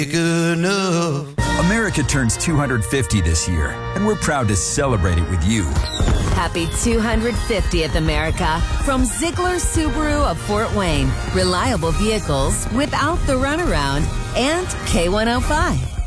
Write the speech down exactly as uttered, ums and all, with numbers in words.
good enough. America turns two hundred fifty this year, and we're proud to celebrate it with you. Happy two hundred fiftieth, America. From Ziegler Subaru of Fort Wayne. Reliable vehicles without the runaround. And K one oh five.